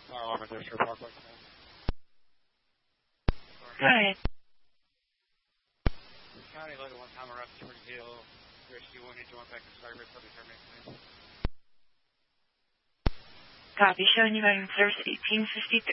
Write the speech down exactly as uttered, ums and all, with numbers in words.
Fire alarm at Industrial Parkway. Go ahead. County letter one time around Spring Hill. Rescue one into one back to Cyber for the termination. Copy. Showing you guiding service eighteen fifty-three.